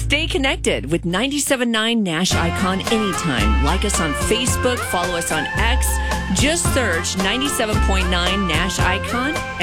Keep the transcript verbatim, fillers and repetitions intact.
Stay connected with ninety-seven point nine Nash Icon anytime. Like us on Facebook, follow us on X. Just search ninety-seven point nine Nash Icon